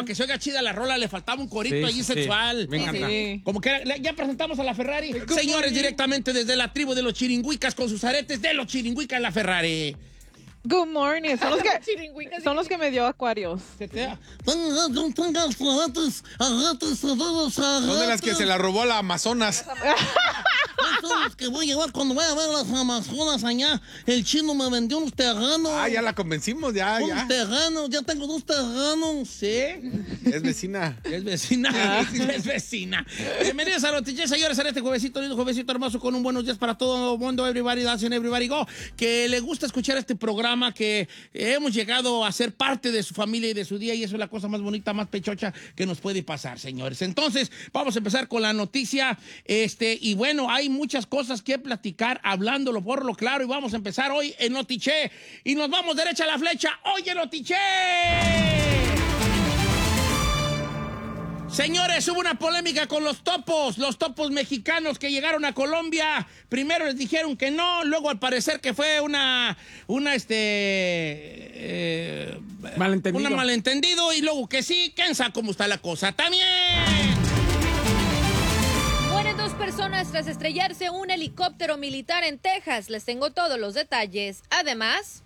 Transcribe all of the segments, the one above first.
que se oiga chida la rola, le faltaba un corito allí sexual. Me encanta. Sí. Como que ya presentamos a la Ferrari. Señores, directamente desde la tribu de los chiringuicas con sus aretes de los chiringuicas la Ferrari. Good morning. Son los que me dio Acuarios. Son de las que se la robó la Amazonas. Son los que voy a llevar cuando vaya a ver las Amazonas allá. El chino me vendió unos terrenos. Ah, ya la convencimos, ya. Unos terrenos, ya tengo 2 terrenos. ¿Sí? Es vecina. Es vecina. Es vecina. Bienvenidos a Noticias, señores, en este juevesito lindo, juevesito hermoso, con un buenos días para todo el mundo. Everybody dancing, everybody go. Que le gusta escuchar este programa, que hemos llegado a ser parte de su familia y de su día, y eso es la cosa más bonita, más pechocha que nos puede pasar, señores. Entonces, vamos a empezar con la noticia. Y bueno, hay muchas cosas que platicar, hablándolo por lo claro, y vamos a empezar hoy en Notiche. Y nos vamos derecha a la flecha. ¡Hoy en Notiche! Señores, hubo una polémica con los topos mexicanos que llegaron a Colombia. Primero les dijeron que no, luego al parecer que fue malentendido, y luego que sí. ¿Quién sabe cómo está la cosa? ¡También! Mueren 2 personas tras estrellarse un helicóptero militar en Texas. Les tengo todos los detalles. Además...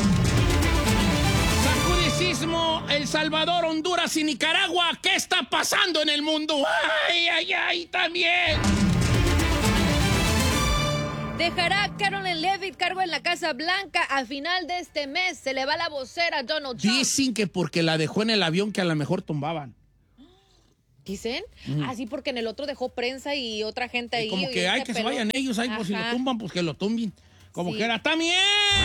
Sismo, El Salvador, Honduras y Nicaragua. ¿Qué está pasando en el mundo? ¡Ay, ay, ay! También. Dejará Caroline Leavitt cargo en la Casa Blanca a final de este mes. Se le va la vocera a Donald Trump. Dicen que porque la dejó en el avión que a lo mejor tumbaban. ¿Dicen? Así porque en el otro dejó prensa y otra gente ahí. Como que hay que se vayan ellos ahí, por si lo tumban, pues que lo tumben. Como Sí. que era. ¡También!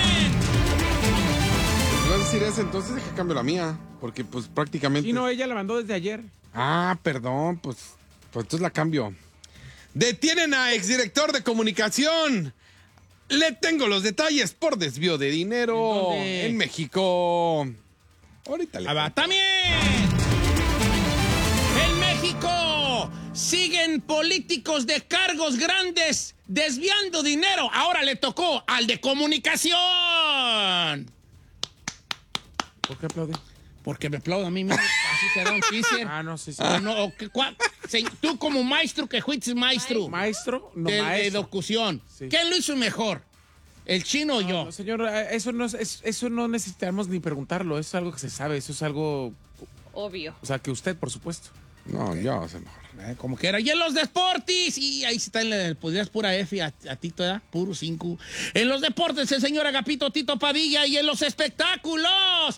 Vas a decir eso, entonces deja cambio la mía. Porque pues prácticamente... Y no, ella la mandó desde ayer. Ah, perdón, pues entonces la cambio. Detienen a exdirector de comunicación. Le tengo los detalles por desvío de dinero ¿En dónde? en México. Ahorita le cuento. ¡También! En México siguen políticos de cargos grandes desviando dinero. Ahora le tocó al de comunicación. ¿Por qué aplaude? Porque me aplaudo a mí mismo. Así se da un teaser. No, sí. Tú como maestro que fuiste maestro. ¿Maestro? No, de maestro. locución. Sí. ¿Quién lo hizo mejor? ¿El chino o yo? No, señor, eso no necesitamos ni preguntarlo. Eso es algo que se sabe. Eso es algo... Obvio. O sea, que usted, por supuesto. No, yo sé mejor. Como que era. Y en los deportes. Y ahí está, podrías pura F a Tito, ¿verdad? Puro 5. En los deportes, el señor Agapito Tito Padilla. Y en los espectáculos.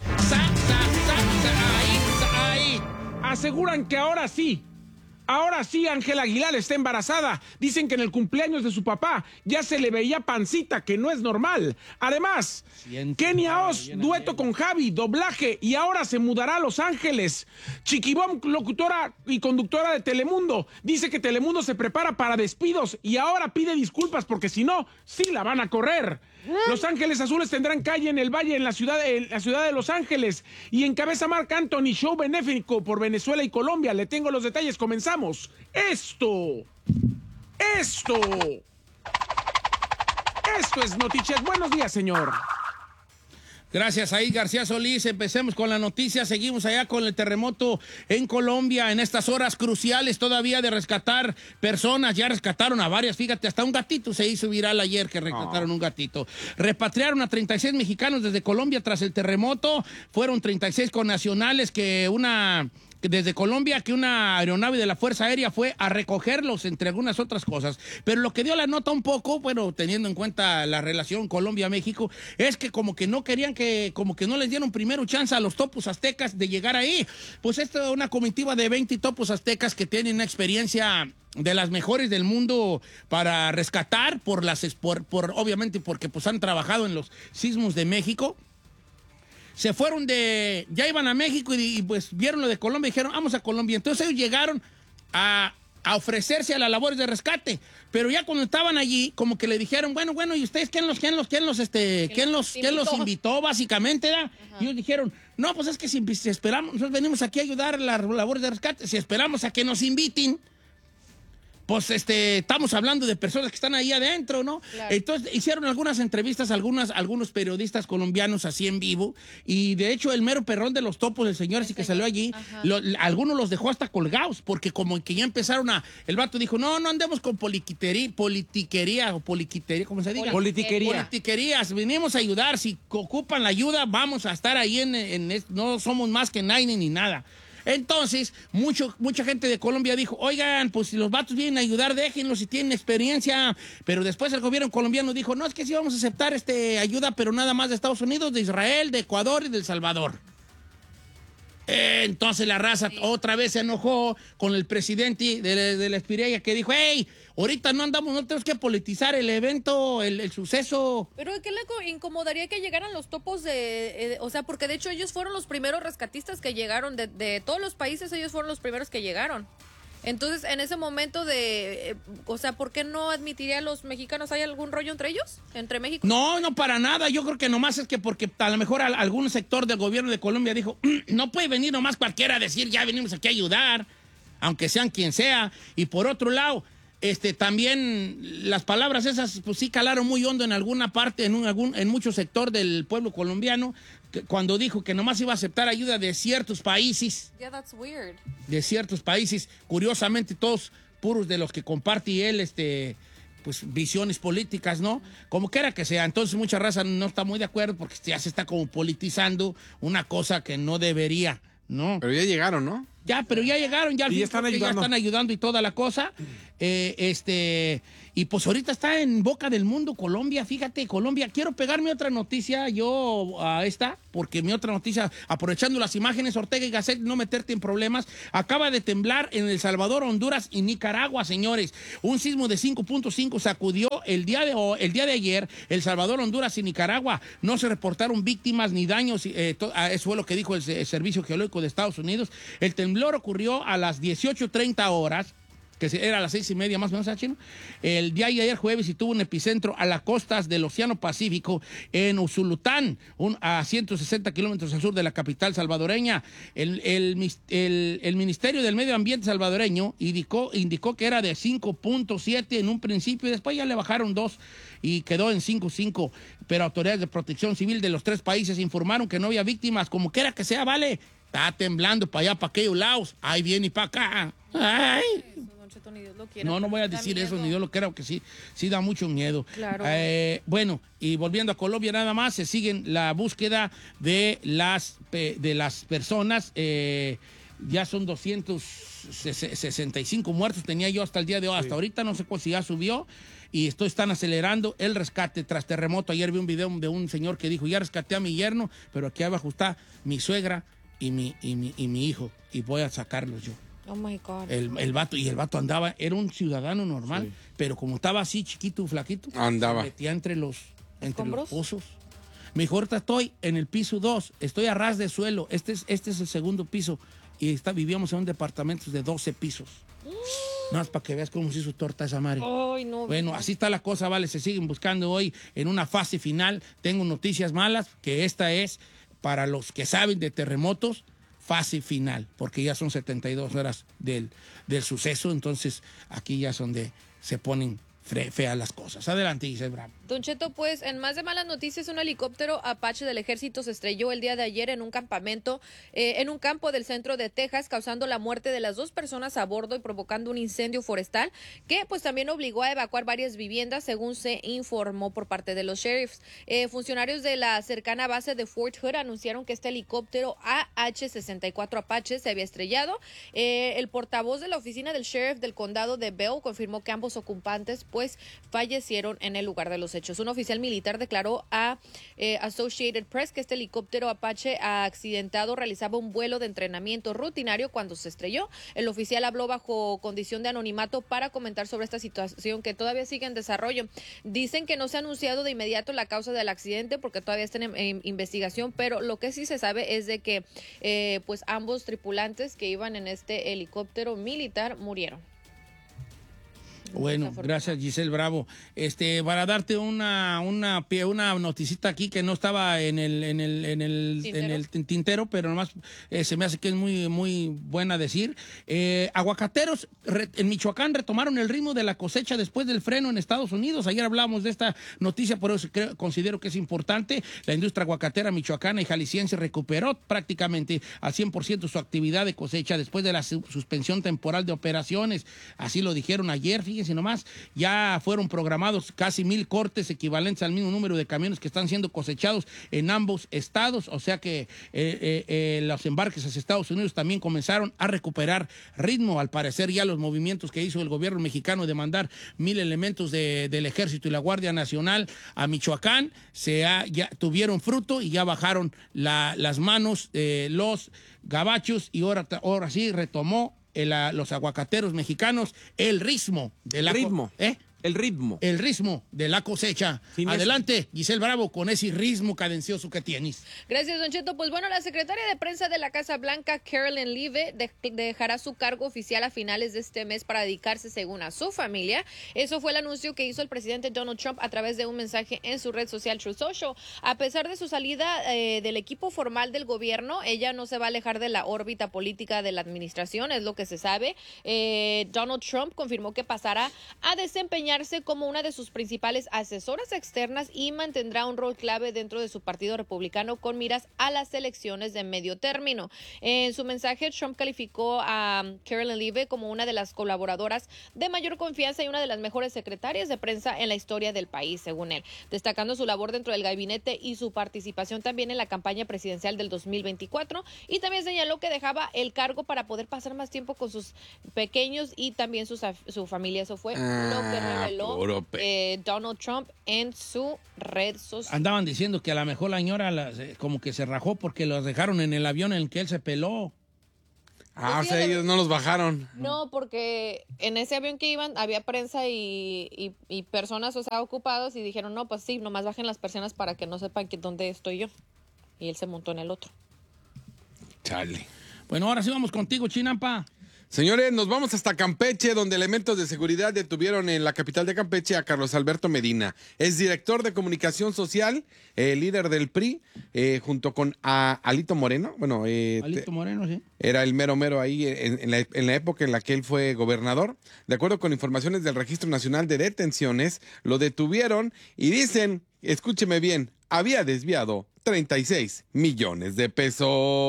Ahí. Aseguran que ahora sí, Ángela Aguilar está embarazada. Dicen que en el cumpleaños de su papá ya se le veía pancita, que no es normal. Además, Kenia Oz, dueto con Javi, doblaje, y ahora se mudará a Los Ángeles. Chiquibom, locutora y conductora de Telemundo, dice que Telemundo se prepara para despidos y ahora pide disculpas porque si no, sí la van a correr. Los Ángeles Azules tendrán calle en el Valle, en la ciudad de Los Ángeles, y encabeza Marc Anthony, show benéfico por Venezuela y Colombia. Le tengo los detalles, comenzamos. Esto es Notichet. Buenos días, señor. Gracias, ahí García Solís. Empecemos con la noticia. Seguimos allá con el terremoto en Colombia. En estas horas cruciales todavía de rescatar personas. Ya rescataron a varias. Fíjate, hasta un gatito se hizo viral ayer que rescataron un gatito. Repatriaron a 36 mexicanos desde Colombia tras el terremoto. Fueron 36 connacionales desde Colombia, que una aeronave de la Fuerza Aérea fue a recogerlos, entre algunas otras cosas. Pero lo que dio la nota un poco, bueno, teniendo en cuenta la relación Colombia-México, es que como que no querían como que no les dieron primero chance a los topos aztecas de llegar ahí. Pues esta es una comitiva de 20 topos aztecas que tienen una experiencia de las mejores del mundo para rescatar, obviamente porque pues han trabajado en los sismos de México. Se fueron ya iban a México y pues vieron lo de Colombia y dijeron, vamos a Colombia. Entonces ellos llegaron a ofrecerse a las labores de rescate. Pero ya cuando estaban allí, como que le dijeron, bueno, ¿y ustedes quién los invitó, básicamente? ¿Da? Y ellos dijeron, no, pues es que si esperamos, nosotros venimos aquí a ayudar a las labores de rescate. Si esperamos a que nos inviten, pues estamos hablando de personas que están ahí adentro, ¿no? Claro. Entonces hicieron algunas entrevistas a algunos periodistas colombianos así en vivo, y de hecho el mero perrón de los topos, el señor así que salió allí, algunos los dejó hasta colgados, porque como que ya empezaron el vato dijo, no andemos con politiquería, ¿cómo se diga? Politiquerías, venimos a ayudar, si ocupan la ayuda, vamos a estar ahí no somos más que nadie ni nada. Entonces, mucha gente de Colombia dijo, oigan, pues si los vatos vienen a ayudar, déjenlos si tienen experiencia. Pero después el gobierno colombiano dijo, no, es que sí vamos a aceptar ayuda, pero nada más de Estados Unidos, de Israel, de Ecuador y de El Salvador. Entonces la raza otra vez se enojó con el presidente de la Espireya, que dijo, hey, ahorita no tenemos que politizar el evento, el suceso. Pero ¿qué le incomodaría que llegaran los topos o sea, porque de hecho ellos fueron los primeros rescatistas que llegaron, de todos los países ellos fueron los primeros que llegaron. Entonces, en ese momento o sea, ¿por qué no admitiría a los mexicanos? ¿Hay algún rollo entre ellos? ¿Entre México? No, para nada. Yo creo que nomás es que porque a lo mejor algún sector del gobierno de Colombia dijo, no puede venir nomás cualquiera a decir, ya venimos aquí a ayudar, aunque sean quien sea. Y por otro lado, también las palabras esas, pues sí calaron muy hondo en alguna parte, en mucho sector del pueblo colombiano, cuando dijo que nomás iba a aceptar ayuda de ciertos países. Yeah, that's weird. De ciertos países, curiosamente todos puros de los que comparte él, pues visiones políticas, ¿no? Como quiera que sea. Entonces mucha raza no está muy de acuerdo porque ya se está como politizando una cosa que no debería, ¿no? Pero ya llegaron, ¿no? Ya, pero ya llegaron, ya, ya están ayudando y toda la cosa. Y pues ahorita está en boca del mundo Colombia, fíjate, Colombia. Quiero pegarme otra noticia yo a porque mi otra noticia, aprovechando las imágenes, Ortega y Gasset, no meterte en problemas, acaba de temblar en El Salvador, Honduras y Nicaragua, señores. Un sismo de 5.5 sacudió el día de ayer El Salvador, Honduras y Nicaragua. No se reportaron víctimas ni daños, eso fue lo que dijo el Servicio Geológico de Estados Unidos. El temblor ocurrió a las 18:30 horas, que era a las 6:30 más o menos, Chino, el día de ayer jueves, y tuvo un epicentro a las costas del Océano Pacífico, en Usulután, a 160 kilómetros al sur de la capital salvadoreña. El Ministerio del Medio Ambiente salvadoreño indicó que era de 5.7 en un principio, y después ya le bajaron 2 y quedó en 5.5, pero autoridades de protección civil de los 3 países informaron que no había víctimas. Como quiera que sea, vale, está temblando para allá, para aquellos lados, ahí viene y para acá. Ay. No voy a decir eso, ni yo lo creo, que sí da mucho miedo. Claro. Bueno, y volviendo a Colombia nada más, se siguen la búsqueda de las personas. Ya son 265 muertos, tenía yo hasta el día de hoy, hasta ahorita, no sé si ya subió. Y están acelerando el rescate tras terremoto. Ayer vi un video de un señor que dijo, ya rescaté a mi yerno, pero aquí abajo está mi suegra y mi hijo, y voy a sacarlos yo. Oh my God. El vato andaba, era un ciudadano normal, pero como estaba así chiquito, flaquito, andaba, se metía entre los pozos. Me dijo, ahorita estoy en el piso 2, estoy a ras de suelo, este es el segundo piso, y vivíamos en un departamento de 12 pisos. Nada más para que veas cómo se hizo torta esa madre. Ay, no. Bueno, así está la cosa, vale, se siguen buscando hoy en una fase final. Tengo noticias malas, que esta es para los que saben de terremotos, fase final, porque ya son 72 horas del suceso, entonces aquí ya es donde se ponen feas las cosas. Adelante, Giselle Bravo. Don Cheto, pues en más de malas noticias, un helicóptero Apache del ejército se estrelló el día de ayer en un campamento, en un campo del centro de Texas, causando la muerte de las 2 personas a bordo y provocando un incendio forestal que pues también obligó a evacuar varias viviendas, según se informó por parte de los sheriffs. Funcionarios de la cercana base de Fort Hood anunciaron que este helicóptero AH-64 Apache se había estrellado. El portavoz de la oficina del sheriff del condado de Bell confirmó que ambos ocupantes pues fallecieron en el lugar de los hechos. Un oficial militar declaró a Associated Press que este helicóptero Apache accidentado realizaba un vuelo de entrenamiento rutinario cuando se estrelló. El oficial habló bajo condición de anonimato para comentar sobre esta situación que todavía sigue en desarrollo. Dicen que no se ha anunciado de inmediato la causa del accidente porque todavía está en investigación, pero lo que sí se sabe es de que pues ambos tripulantes que iban en este helicóptero militar murieron. Bueno, gracias Giselle Bravo. Para darte una noticita aquí que no estaba en el tintero, pero nomás se me hace que es muy, muy buena decir. Aguacateros en Michoacán retomaron el ritmo de la cosecha después del freno en Estados Unidos. Ayer hablamos de esta noticia, por eso considero que es importante. La industria aguacatera michoacana y jalisciense recuperó prácticamente al 100% su actividad de cosecha después de la suspensión temporal de operaciones. Así lo dijeron ayer, fíjense nomás, ya fueron programados casi 1,000 cortes equivalentes al mismo número de camiones que están siendo cosechados en ambos estados, o sea que los embarques hacia Estados Unidos también comenzaron a recuperar ritmo. Al parecer ya los movimientos que hizo el gobierno mexicano de mandar 1,000 elementos del Ejército y la Guardia Nacional a Michoacán ya tuvieron fruto y ya bajaron las manos los gabachos y ahora sí retomó los aguacateros mexicanos el ritmo de la El ritmo. El ritmo de la cosecha. Sí, adelante, Giselle Bravo, con ese ritmo cadencioso que tienes. Gracias, Don Cheto. Pues bueno, la secretaria de prensa de la Casa Blanca, Carolyn Leavitt, dejará su cargo oficial a finales de este mes para dedicarse, según a su familia. Eso fue el anuncio que hizo el presidente Donald Trump a través de un mensaje en su red social Truth Social. A pesar de su salida del equipo formal del gobierno, ella no se va a alejar de la órbita política de la administración, es lo que se sabe. Donald Trump confirmó que pasará a desempeñar como una de sus principales asesoras externas y mantendrá un rol clave dentro de su partido republicano con miras a las elecciones de medio término. En su mensaje, Trump calificó a Carolyn Leavitt como una de las colaboradoras de mayor confianza y una de las mejores secretarias de prensa en la historia del país, según él, destacando su labor dentro del gabinete y su participación también en la campaña presidencial del 2024, y también señaló que dejaba el cargo para poder pasar más tiempo con sus pequeños y también su familia. Eso fue lo que reveló Donald Trump en su red social. Andaban diciendo que a lo mejor la señora como que se rajó porque los dejaron en el avión en el que él se peló. O sea, ellos no los bajaron. No, porque en ese avión que iban había prensa y personas, o sea, ocupados, y dijeron, no, pues sí, nomás bajen las personas para que no sepan dónde estoy yo. Y él se montó en el otro. Chale. Bueno, ahora sí vamos contigo, Chinampa. Señores, nos vamos hasta Campeche, donde elementos de seguridad detuvieron en la capital de Campeche a Carlos Alberto Medina. Es director de comunicación social, líder del PRI, junto con Alito Moreno. Bueno, Alito Moreno, sí. Era el mero ahí en la época en la que él fue gobernador. De acuerdo con informaciones del Registro Nacional de Detenciones, lo detuvieron y dicen, escúcheme bien, había desviado 36 millones de pesos.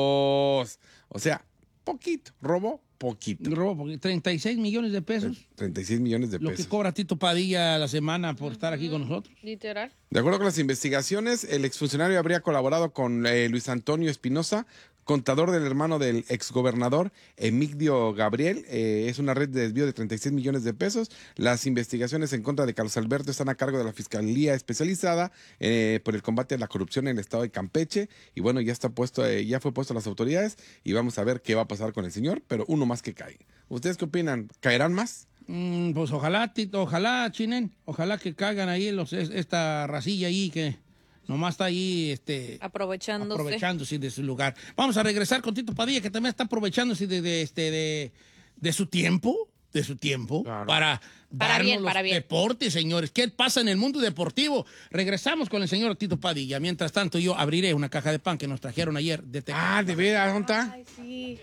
O sea, poquito, robó. Poquito. 36 millones de pesos. 36 millones de pesos. Lo que cobra Tito Padilla a la semana por estar aquí con nosotros. Literal. De acuerdo con las investigaciones, el exfuncionario habría colaborado con Luis Antonio Espinosa, contador del hermano del exgobernador Emigdio Gabriel. Es una red de desvío de 36 millones de pesos. Las investigaciones en contra de Carlos Alberto están a cargo de la Fiscalía Especializada por el combate a la corrupción en el estado de Campeche. Y bueno, ya fue puesto a las autoridades y vamos a ver qué va a pasar con el señor, pero uno más que cae. ¿Ustedes qué opinan? ¿Caerán más? Pues ojalá, Tito, ojalá, Chinen, ojalá que caigan ahí esta racilla ahí que nomás está ahí aprovechándose de su lugar. Vamos a regresar con Tito Padilla, que también está aprovechándose de su tiempo, claro, para darnos los deportes, señores. ¿Qué pasa en el mundo deportivo? Regresamos con el señor Tito Padilla. Mientras tanto, yo abriré una caja de pan que nos trajeron ayer de Tecate. ¿De veras? ¿Dónde está? Ay, sí.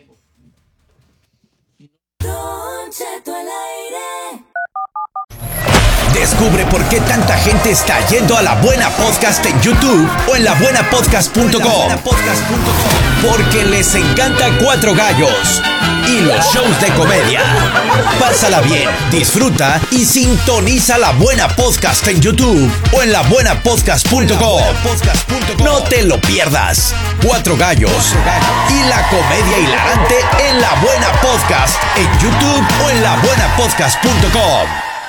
Don Cheto al aire. Descubre por qué tanta gente está yendo a La Buena Podcast en YouTube o en labuenapodcast.com. Porque les encanta Cuatro Gallos y los shows de comedia. Pásala bien, disfruta y sintoniza La Buena Podcast en YouTube o en labuenapodcast.com. No te lo pierdas. Cuatro Gallos y la comedia hilarante en La Buena Podcast en YouTube o en labuenapodcast.com.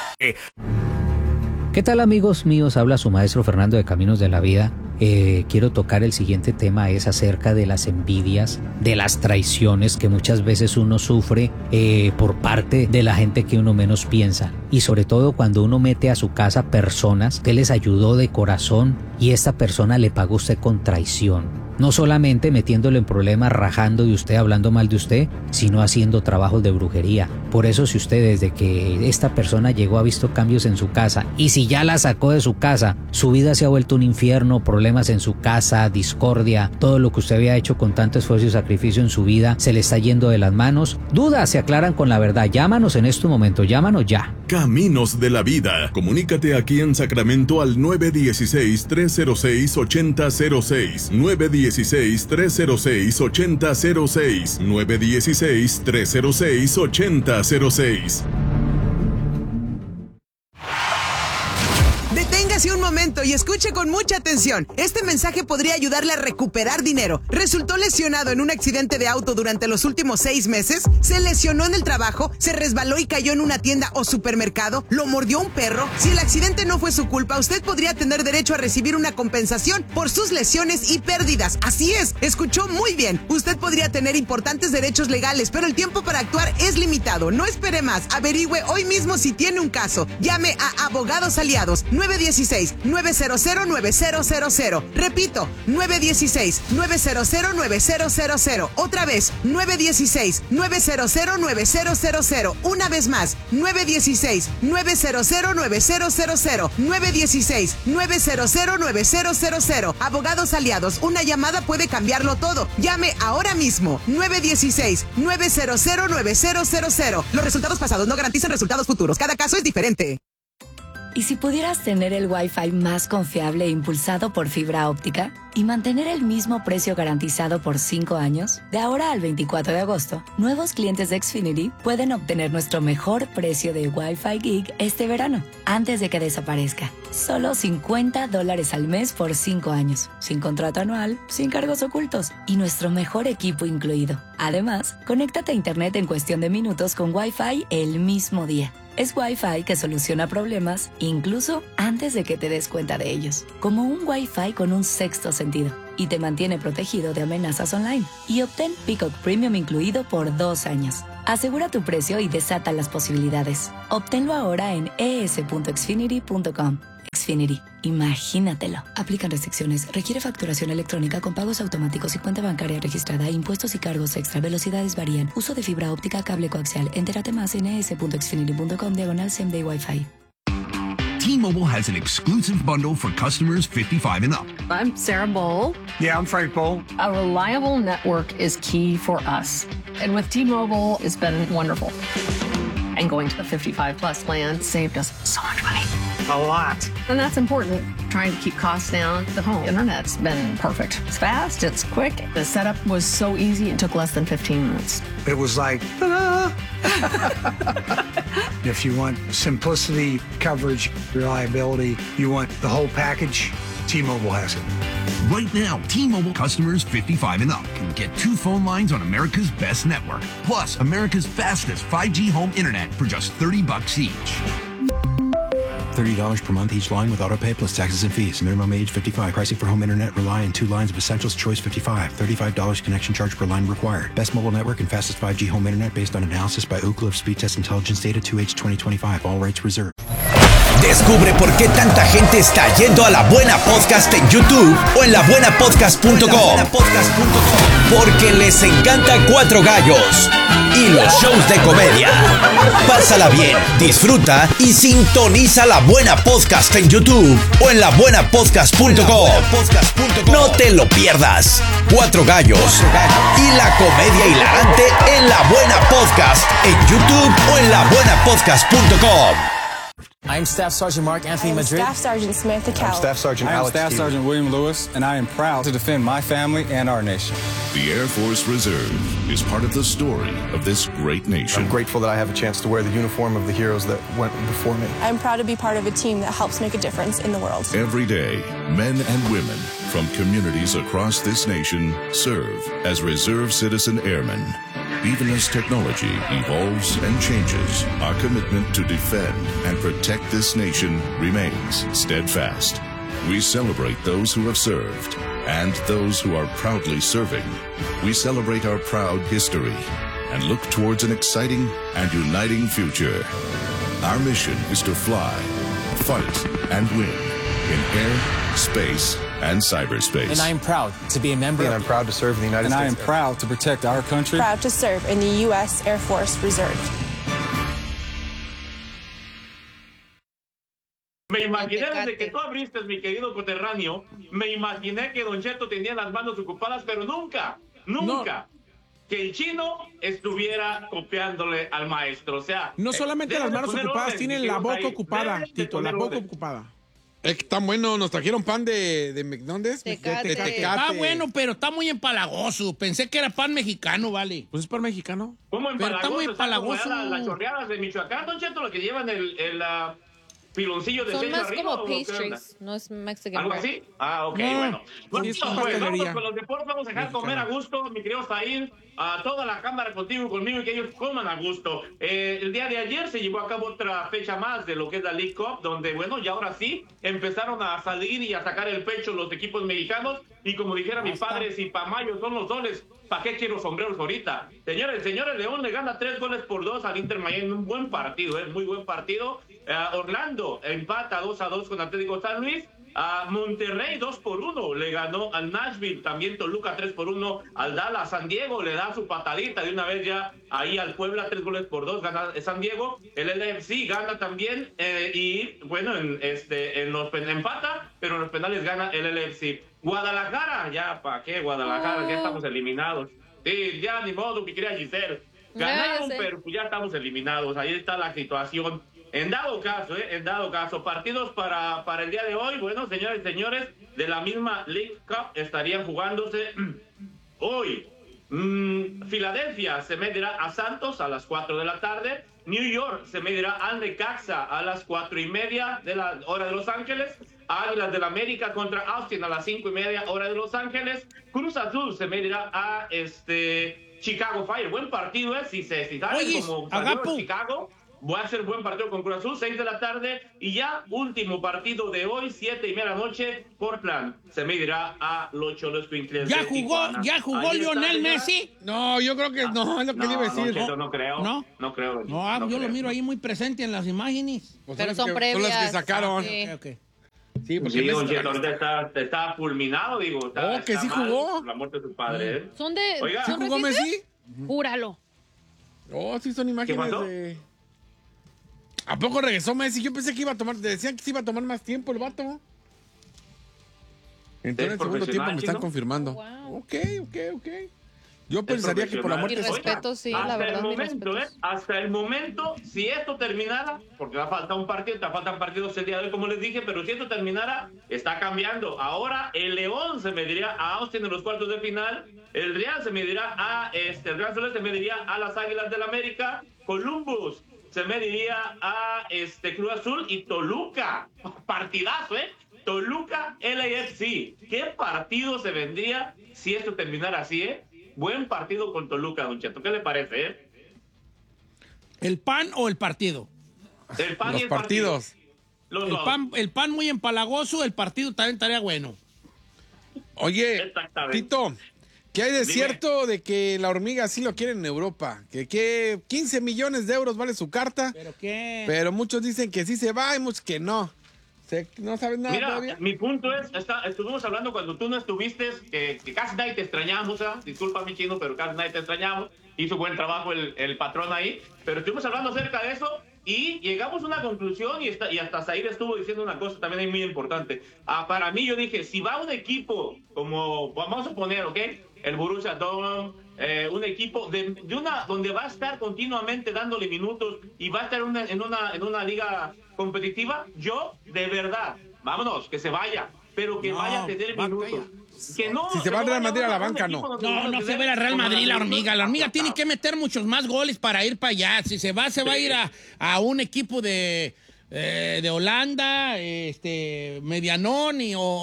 ¿Qué tal, amigos míos? Habla su maestro Fernando de Caminos de la Vida. Quiero tocar el siguiente tema, es acerca de las envidias, de las traiciones que muchas veces uno sufre por parte de la gente que uno menos piensa. Y sobre todo cuando uno mete a su casa personas que les ayudó de corazón y esta persona le pagó a usted con traición. No solamente metiéndolo en problemas, rajando de usted, hablando mal de usted, sino haciendo trabajos de brujería. Por eso si usted desde que esta persona llegó ha visto cambios en su casa, y si ya la sacó de su casa, su vida se ha vuelto un infierno, problemas en su casa, discordia, todo lo que usted había hecho con tanto esfuerzo y sacrificio en su vida se le está yendo de las manos, dudas se aclaran con la verdad. Llámanos en este momento, llámanos ya. Caminos de la Vida. Comunícate aquí en Sacramento al 916-306-8006. 916-306-8006. 916-306-8006. Deténgase un momento y escuche con mucha atención. Este mensaje podría ayudarle a recuperar dinero. ¿Resultó lesionado en un accidente de auto durante los últimos 6 meses? ¿Se lesionó en el trabajo? ¿Se resbaló y cayó en una tienda o supermercado? ¿Lo mordió un perro? Si el accidente no fue su culpa, usted podría tener derecho a recibir una compensación por sus lesiones y pérdidas. Así es, escuchó muy bien. Usted podría tener importantes derechos legales, pero el tiempo para actuar es limitado. No espere más. Averigüe hoy mismo si tiene un caso. Llame a Abogados Aliados 916-900-9000. Repito, 916-900-9000. Otra vez, 916-900-9000. Una vez más, 916-900-9000. 916-900-9000. Abogados Aliados, una llamada puede cambiarlo todo. Llame ahora mismo, 916-900-9000. Los resultados pasados no garantizan resultados futuros. Cada caso es diferente. ¿Y si pudieras tener el Wi-Fi más confiable e impulsado por fibra óptica y mantener el mismo precio garantizado por 5 años? De ahora al 24 de agosto, nuevos clientes de Xfinity pueden obtener nuestro mejor precio de Wi-Fi Gig este verano, antes de que desaparezca. Solo $50 al mes por 5 años, sin contrato anual, sin cargos ocultos y nuestro mejor equipo incluido. Además, conéctate a Internet en cuestión de minutos con Wi-Fi el mismo día. Es Wi-Fi que soluciona problemas incluso antes de que te des cuenta de ellos. Como un Wi-Fi con un sexto sentido y te mantiene protegido de amenazas online. Y obtén Peacock Premium incluido por 2 años. Asegura tu precio y desata las posibilidades. Obténlo ahora en es.xfinity.com. Xfinity, imagínatelo. Aplican restricciones. Requiere facturación electrónica con pagos automáticos y cuenta bancaria registrada. Impuestos y cargos extra. Velocidades varían. Uso de fibra óptica, cable coaxial. Entérate más en es.xfinity.com/same-day Wi-Fi. T-Mobile has an exclusive bundle for customers 55 and up. I'm Sarah Bowl. Yeah, I'm Frank Bowl. A reliable network is key for us. And with T-Mobile, it's been wonderful. And going to the 55 plus plan saved us so much money. A lot. And that's important. Trying to keep costs down. The home internet's been perfect. It's fast, it's quick. The setup was so easy, it took less than 15 minutes. It was like, ta-da! If you want simplicity, coverage, reliability, you want the whole package, T-Mobile has it. Right now, T-Mobile customers 55 and up can get 2 phone lines on America's best network, plus America's fastest 5G home internet for just $30 each. $30 per month each line with autopay plus taxes and fees. Minimum age 55. Pricing for home internet rely on 2 lines of Essentials Choice 55. $35 connection charge per line required. Best mobile network and fastest 5G home internet based on analysis by Ookla of Speed Test Intelligence Data 2H 2025. All rights reserved. Descubre por qué tanta gente está yendo a La Buena Podcast en YouTube o en labuenapodcast.com. Porque les encanta Cuatro Gallos y los shows de comedia. Pásala bien, disfruta y sintoniza La Buena Podcast en YouTube o en labuenapodcast.com. No te lo pierdas. Cuatro Gallos y la comedia hilarante en La Buena Podcast en YouTube o en labuenapodcast.com. I'm Staff Sergeant Mark Anthony Madrid. Staff Sergeant Samantha Cowell. I'm Staff Sergeant Alex Staff Stevens. Sergeant William Lewis, and I am proud to defend my family and our nation. The Air Force Reserve is part of the story of this great nation. I'm grateful that I have a chance to wear the uniform of the heroes that went before me. I'm proud to be part of a team that helps make a difference in the world. Every day, men and women from communities across this nation serve as Reserve Citizen Airmen. Even as technology evolves and changes, our commitment to defend and protect this nation remains steadfast. We celebrate those who have served and those who are proudly serving. We celebrate our proud history and look towards an exciting and uniting future. Our mission is to fly, fight, and win in air, space, and cyberspace. And I am proud to be a member. And I'm proud to serve in the United States. And I am proud to protect our country. Proud to serve in the U.S. Air Force Reserve. Me imaginé desde que tú abriste, mi querido coterráneo, me imaginé que Don Cheto tenía las manos ocupadas, pero nunca que el chino estuviera copiándole al maestro. O sea, no solamente las manos ocupadas, tienen la boca ocupada, Tito, la boca ocupada. Es que tan bueno, nos trajeron pan de McDonald's. Tecate. Está bueno, pero está muy empalagoso. Pensé que era pan mexicano, vale. Pues es pan mexicano. ¿Cómo pero está muy empalagoso. Las chorreadas de Michoacán, Don Cheto, lo que llevan el piloncillo de Son seis más arriba. como pastries, no es Mexican. ¿Algo así? Ah, ok, bueno. Vamos con los deportes, vamos a dejar comer a gusto, mi querido Zahir, a toda la cámara contigo y conmigo, y que ellos coman a gusto. El día de ayer se llevó a cabo otra fecha más de lo que es la League Cup, donde, bueno, ya ahora sí empezaron a salir y a sacar el pecho los equipos mexicanos, y como dijera mi padre, si pa' mayo son los soles, ¿para qué quiero sombreros ahorita? Señores, León le gana 3-2 al Inter Miami, un buen partido, muy buen partido. Orlando empata 2-2 con Atlético San Luis. Monterrey 2-1 le ganó al Nashville. También Toluca 3-1 al Dallas. San Diego le da su patadita de una vez ya ahí al Puebla, 3-2 gana San Diego. El LFC gana también y bueno, empata, pero en los penales gana el LFC. Guadalajara, ya para qué Guadalajara, ya estamos eliminados. Sí, ya ni modo que quería Giselle. Ganaron, pero pues ya estamos eliminados. Ahí está la situación. En dado caso, partidos para el día de hoy, bueno, señores y señores, de la misma League Cup estarían jugándose hoy. Filadelfia se medirá a Santos a las 4 de la tarde. New York se medirá al Necaxa a las 4:30 de la hora de Los Ángeles. Águilas del América contra Austin a las 5:30 hora de Los Ángeles. Cruz Azul se medirá a Chicago Fire. Buen partido, si sale como salió Chicago. Va a ser buen partido con Cruz Azul, 6 de la tarde. Y ya, último partido de hoy, 7:30 de la noche, Portland se medirá a los Cholos Quincles. ¿Ya jugó Lionel Messi? No, yo creo que no, es lo que iba a decir. No creo. No creo. Yo lo miro ahí muy presente en las imágenes. Pues pero son previas. Son las que sacaron. Okay. Sí, porque Don Cheto ahorita está fulminado, digo. Que sí jugó. La muerte de su padre, ¿Sí jugó Messi? Júralo. Sí son imágenes de... ¿A poco regresó Messi? Yo pensé que decían que se iba a tomar más tiempo el vato. Entonces en el segundo tiempo me están confirmando. Wow. Ok. Yo pensaría que por la muerte... Y respeto, sí, la verdad. Hasta el momento, si esto terminara, porque va a faltar un partido, te faltan partidos el día de hoy, como les dije, pero si esto terminara, está cambiando. Ahora el León se mediría a Austin en los cuartos de final, el Real se mediría el Real Solo se mediría a las Águilas del América, Columbus se mediría a Cruz Azul y Toluca. Partidazo, Toluca LAFC. ¿Qué partido se vendría si esto terminara así, Buen partido con Toluca, Don Cheto. ¿Qué le parece, ¿El pan o el partido? El pan los y el partidos. El pan muy empalagoso, el partido también estaría bueno. Oye, Tito, ¿qué hay de cierto de que la hormiga sí lo quiere en Europa? Que 15 millones de euros vale su carta. ¿Pero qué? Pero muchos dicen que sí se va y muchos que no. ¿No sabes nada todavía? Mi punto es, estuvimos hablando cuando tú no estuviste, que casi nadie te extrañamos, disculpa mi chino, pero casi nadie te extrañamos. Hizo buen trabajo el patrón ahí, pero estuvimos hablando acerca de eso y llegamos a una conclusión y hasta Zahir estuvo diciendo una cosa también muy importante. Para mí yo dije, si va un equipo como, vamos a poner, ¿ok? El Borussia Dortmund, un equipo donde va a estar continuamente dándole minutos y va a estar en una liga competitiva, yo, de verdad, vámonos, que se vaya, pero que vaya a tener minutos. Que no, si se va a Real Madrid a la banca, no. No se ve a Real Madrid la hormiga. La hormiga tiene que meter muchos más goles para ir para allá. Si se va a ir a un equipo de Holanda, medianón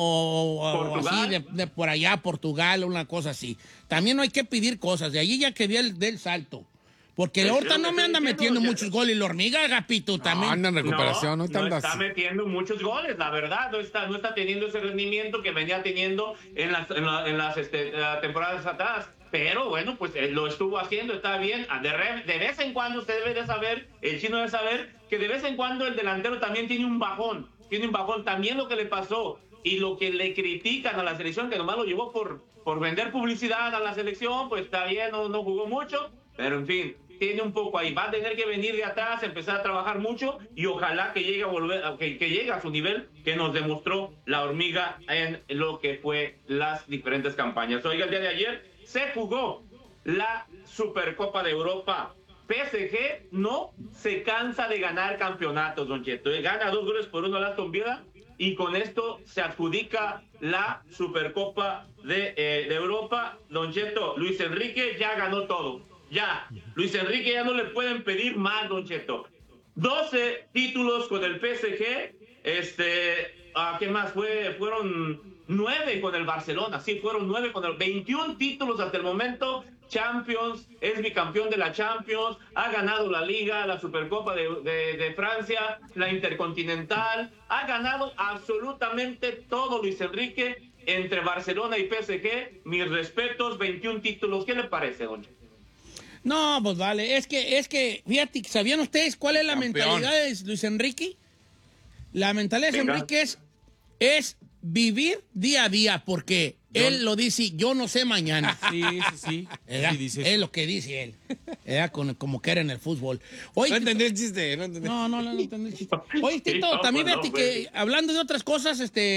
o así, de por allá, Portugal, una cosa así. También no hay que pedir cosas. De allí ya que del salto. Porque ahorita no me anda metiendo muchos goles. La hormiga, Agapito, también. Anda en recuperación, no está metiendo muchos goles, la verdad. No está teniendo ese rendimiento que venía teniendo en las temporadas atrás. Pero bueno, pues lo estuvo haciendo, está bien. De vez en cuando usted debe de saber, el chino debe saber, que de vez en cuando el delantero también tiene un bajón. También lo que le pasó y lo que le critican a la selección, que nomás lo llevó por vender publicidad a la selección, pues está bien, no jugó mucho. Pero en fin, tiene un poco ahí. Va a tener que venir de atrás, empezar a trabajar mucho y ojalá que llegue a volver, que llegue a su nivel que nos demostró la hormiga en lo que fue las diferentes campañas. Oiga, el día de ayer se jugó la Supercopa de Europa. PSG no se cansa de ganar campeonatos, Don Cheto. Gana 2-1 al Aston Villa y con esto se adjudica la Supercopa de Europa. Don Cheto, Luis Enrique ya ganó todo. Ya, Luis Enrique ya no le pueden pedir más, Don Cheto. 12 títulos con el PSG. ¿Qué más fue? Fueron 9 con el Barcelona. Sí, fueron 9 con el 21 títulos hasta el momento. Champions, es bicampeón de la Champions, ha ganado la Liga, la Supercopa de Francia, la Intercontinental, ha ganado absolutamente todo Luis Enrique entre Barcelona y PSG. Mis respetos, 21 títulos. ¿Qué le parece, don? No, pues vale, es que, fíjate, ¿sabían ustedes cuál es la mentalidad de Luis Enrique? La mentalidad de Luis Enrique es vivir día a día, porque él lo dice, yo no sé mañana. Sí. Sí, es lo que dice él. Como que era en el fútbol. Oye, no entendí el chiste. No entendí el chiste. Oye, Tito, también fíjate que hablando de otras cosas,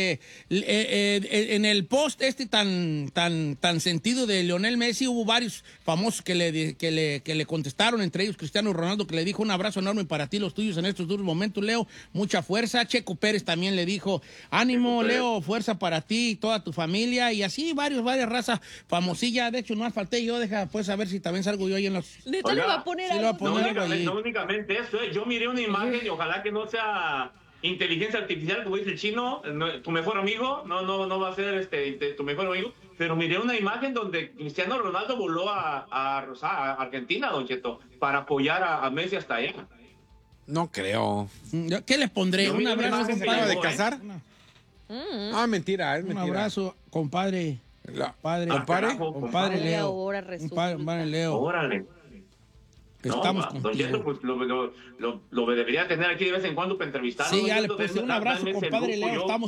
en el post tan sentido de Lionel Messi, hubo varios famosos que le contestaron, entre ellos Cristiano Ronaldo, que le dijo un abrazo enorme para ti, los tuyos en estos duros momentos, Leo, mucha fuerza. Checo Pérez también le dijo, ánimo, Leo, fuerza para ti y toda tu familia. Y así varias razas famosillas. De hecho, no falté yo, deja pues a ver si también salgo yo ahí en los... ¿Neta le va a poner algo? No únicamente eso, yo miré una imagen y ojalá que no sea inteligencia artificial, como dice el chino, tu mejor amigo, no va a ser tu mejor amigo, pero miré una imagen donde Cristiano Ronaldo voló a Argentina, Don Cheto, para apoyar a Messi hasta allá. No creo. ¿Qué le pondré? ¿Un abrazo, compadre? ¿De casar? Mentira, es mentira. Un abrazo, compadre. Compadre Leo. Compadre Leo. Órale. Estamos Don Cheto, pues lo debería tener aquí de vez en cuando para entrevistarlo. Sí, ya le puse un abrazo, compadre Leo. Estamos